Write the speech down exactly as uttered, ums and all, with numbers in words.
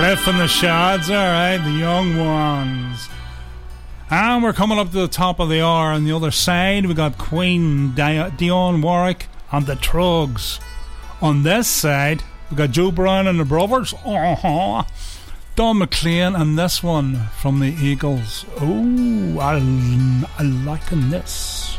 Smith and the Shads, alright, the young ones. And we're coming up to the top of the hour. On the other side, we got Queen, Di- Dionne Warwick, and the Trugs. On this side, we got Joe Brown and the Brothers. Uh-huh. Don McLean, and this one from the Eagles. Oh, I'm, I'm liking this.